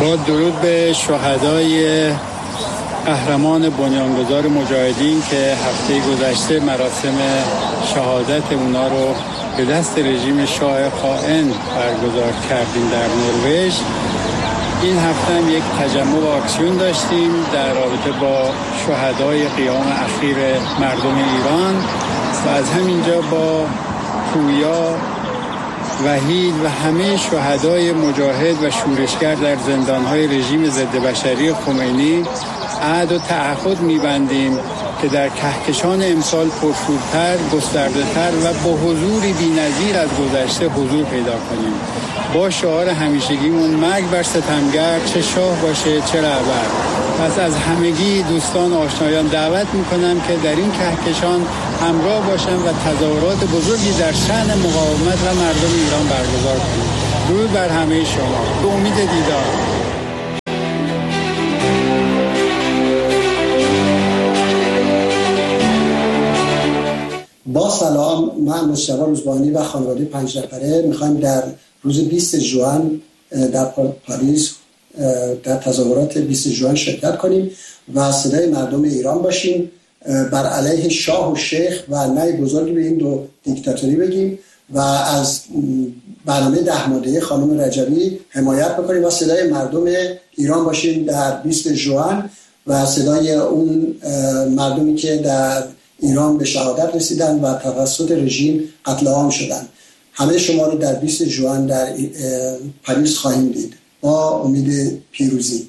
با درود به شهدای قهرمان بنیانگذار مجاهدین که هفته گذشته مراسم شهادت اونا رو به دست رژیم شاه خائن برگزار کردیم در نروژ. این هفته هم یک تجمع و اکسیون داشتیم در رابطه با شهدای قیام اخیر مردم ایران و از همینجا با پویا، وحید و همه شهدای مجاهد و شورشگر در زندانهای رژیم ضد بشری خمینی عهد و تعهد می‌بندیم که در کهکشان امسال پرشورتر، گسترده‌تر و با حضوری بی‌نظیر از گذشته حضور پیدا کنیم. با شعار همیشگیمون مرگ بر ستمگر، چه شاه باشه چه رهبر. پس از همگی دوستان آشنایان دعوت میکنم که در این کهکشان همراه باشن و تظاهرات بزرگی در شأن مقاومت و مردم ایران برگزار کنیم. درود بر همه شما. به امید دیدار. با سلام، من مصطفی روزبانی و خانواده 5 نفره میخوایم در روز 20 ژوئن در پاریس در تظاهرات 20 ژوئن شرکت کنیم و صدای مردم ایران باشیم، بر علیه شاه و شیخ و نه بزرگی به این دو دیکتاتوری بگیم و از برنامه 10 ماده‌ای خانم رجبی حمایت بکنیم و صدای مردم ایران باشیم در 20 ژوئن و صدای اون مردمی که در ایران به شهادت رسیدن و توسط رژیم قتل عام شدن. همه شما رو در 20 ژوئن در پاریس خواهیم دید. با امید پیروزی.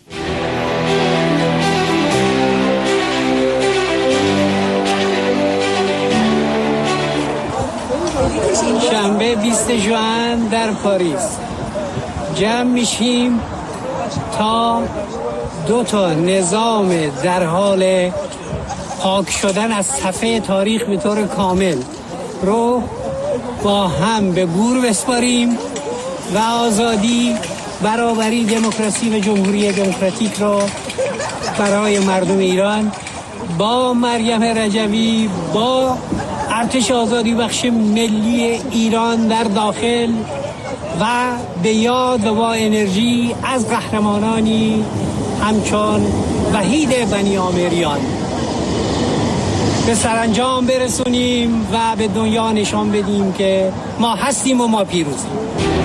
شنبه 20 ژوئن در پاریس جمع میشیم تا 2 نظام در حال پاک شدن از صفحه تاریخ به طور کامل رو با هم به گور بسپاریم و آزادی، برابری، دموکراسی و جمهوری دموکراتیک رو برای مردم ایران با مریم رجبی، با ارتش آزادی بخش ملی ایران در داخل و به یاد و با انرژی از قهرمانانی همچون وحید بنی آمریان به سرانجام برسونیم و به دنیا نشان بدیم که ما هستیم و ما پیروزیم.